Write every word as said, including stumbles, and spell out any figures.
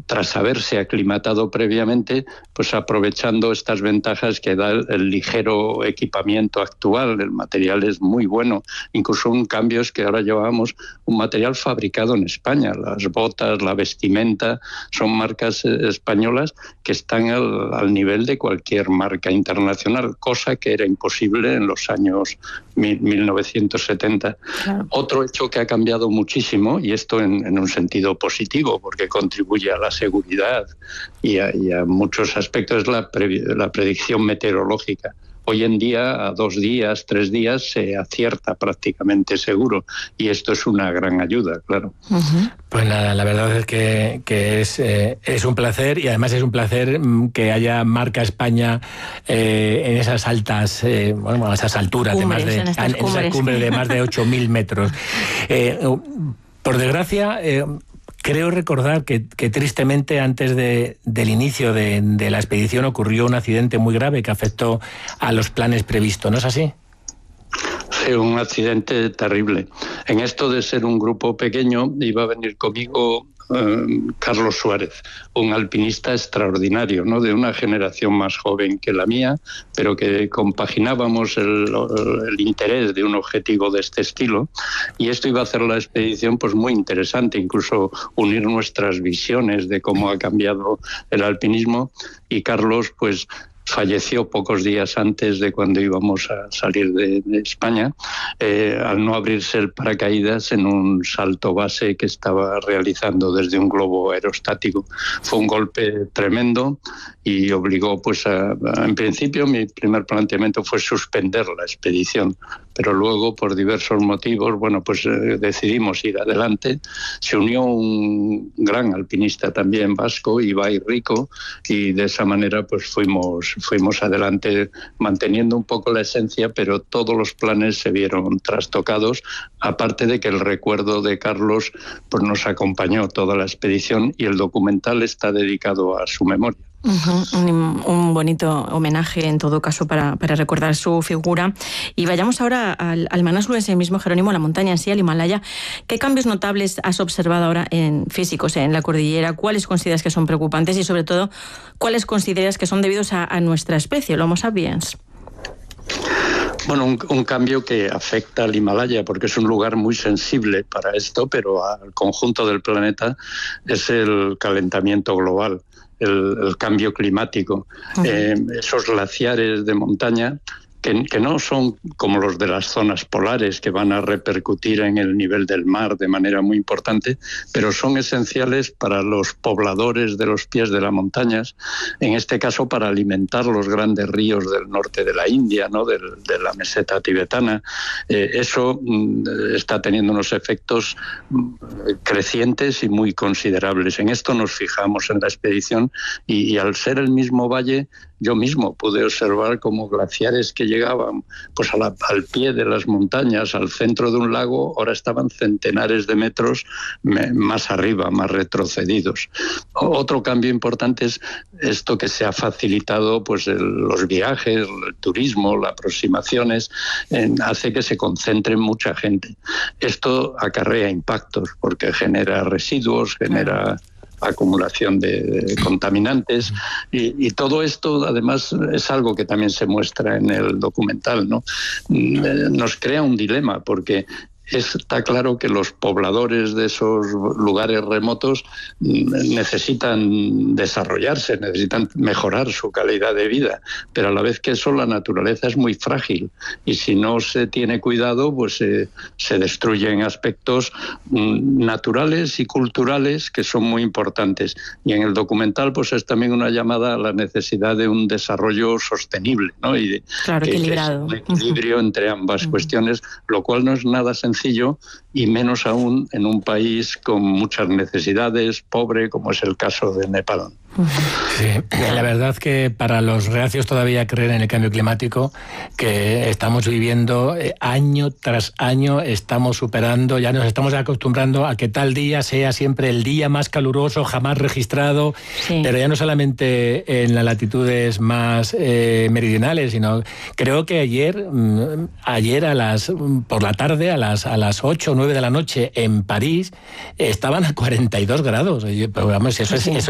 tras haberse aclimatado previamente, pues aprovechando estas ventajas que da el, el ligero equipamiento actual. El material es muy bueno, incluso un cambio es que ahora llevamos un material fabricado en España. Las botas, la vestimenta, son marcas españolas que están al, al nivel de cualquier marca internacional, cosa que era imposible en los años mil novecientos setenta. Claro. Otro hecho que ha cambiado muchísimo, y esto en, en un sentido positivo, porque contribuye a la seguridad y a, y a muchos aspectos, es la, pre, la predicción meteorológica. Hoy en día, a dos días, tres días, se acierta prácticamente seguro, y esto es una gran ayuda, claro. Uh-huh. Pues nada, la verdad es que, que es, eh, es un placer, y además es un placer que haya marca España eh, en esas altas, eh, bueno, a esas alturas, cumbres, de más de, en estas en cumbres. Esa cumbre de más de ocho mil metros. Eh, por desgracia... Eh, Creo recordar que, que tristemente antes de, del inicio de, de la expedición ocurrió un accidente muy grave que afectó a los planes previstos, ¿no es así? Sí, un accidente terrible. En esto de ser un grupo pequeño, iba a venir conmigo eh, Carlos Suárez, un alpinista extraordinario, ¿no? De una generación más joven que la mía, pero que compaginábamos el, el interés de un objetivo de este estilo, y esto iba a hacer la expedición pues muy interesante, incluso unir nuestras visiones de cómo ha cambiado el alpinismo. Y Carlos pues falleció pocos días antes de cuando íbamos a salir de, de España, eh, al no abrirse el paracaídas en un salto base que estaba realizando desde un globo aerostático. Fue un golpe tremendo y obligó, pues, a, a, en principio mi primer planteamiento fue suspender la expedición, pero luego, por diversos motivos, bueno, pues eh, decidimos ir adelante. Se unió un gran alpinista también vasco, Ibai Rico, y de esa manera pues fuimos fuimos adelante manteniendo un poco la esencia, pero todos los planes se vieron trastocados, aparte de que el recuerdo de Carlos pues nos acompañó toda la expedición, y el documental está dedicado a su memoria. Uh-huh. Un, un bonito homenaje en todo caso para, para recordar su figura. Y vayamos ahora al, al Manaslu en sí mismo, Jerónimo, a la montaña en sí, al Himalaya. ¿Qué cambios notables has observado ahora en físicos en la cordillera? ¿Cuáles consideras que son preocupantes y sobre todo cuáles consideras que son debidos a, a nuestra especie, el Homo sapiens? Bueno, un, un cambio que afecta al Himalaya porque es un lugar muy sensible para esto, pero al conjunto del planeta, es el calentamiento global. El, el cambio climático. Uh-huh. Eh, esos glaciares de montaña que, que no son como los de las zonas polares, que van a repercutir en el nivel del mar de manera muy importante, pero son esenciales para los pobladores de los pies de las montañas, en este caso para alimentar los grandes ríos del norte de la India, ¿no? de, de la meseta tibetana. Eh, eso mm, está teniendo unos efectos mm, crecientes y muy considerables. En esto nos fijamos en la expedición, y, y al ser el mismo valle, yo mismo pude observar cómo glaciares que llegaban pues a la, al pie de las montañas, al centro de un lago, ahora estaban centenares de metros me, más arriba, más retrocedidos. Otro cambio importante es esto que se ha facilitado, pues el, los viajes, el turismo, las aproximaciones, en, hace que se concentre mucha gente. Esto acarrea impactos porque genera residuos, genera... Claro. acumulación de, de contaminantes, y, y todo esto además es algo que también se muestra en el documental, ¿no? Nos crea un dilema porque está claro que los pobladores de esos lugares remotos necesitan desarrollarse, necesitan mejorar su calidad de vida, pero a la vez que eso, la naturaleza es muy frágil, y si no se tiene cuidado, pues eh, se destruyen aspectos naturales y culturales que son muy importantes. Y en el documental pues es también una llamada a la necesidad de un desarrollo sostenible, ¿no? Y de, claro, que, equilibrado. Que es un equilibrio uh-huh. entre ambas uh-huh. cuestiones, lo cual no es nada sencillo, y menos aún en un país con muchas necesidades, pobre, como es el caso de Nepal. Sí, la verdad que para los reacios todavía a creer en el cambio climático que estamos viviendo eh, año tras año, estamos superando, ya nos estamos acostumbrando a que tal día sea siempre el día más caluroso jamás registrado, sí. Pero ya no solamente en las latitudes más eh, meridionales, sino creo que ayer, ayer a las por la tarde, a las a las ocho o nueve de la noche en París, estaban a cuarenta y dos grados. Pero vamos, eso es, eso